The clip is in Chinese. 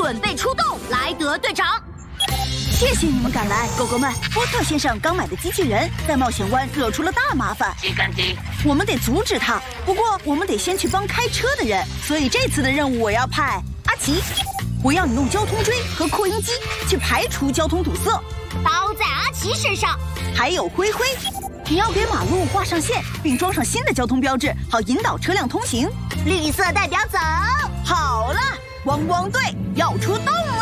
准备出动，莱德队长。 谢谢你们赶来，狗狗们。波特先生刚买的机器人在冒险湾惹出了大麻烦，我们得阻止他。不过我们得先去帮开车的人，所以这次的任务我要派阿奇。我要你用交通锥和扩音机去排除交通堵塞。 包在阿奇身上。 还有灰灰，你要给马路画上线，并装上新的交通标志，好引导车辆通行。 绿色代表走。 好了，汪汪队要出动了。